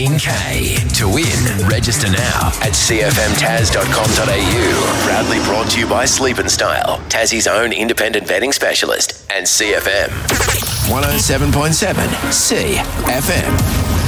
K. To win, register now at cfmtaz.com.au. Proudly brought to you by Sleep and Style, Tassie's own independent betting specialist, and CFM 107.7 CFM.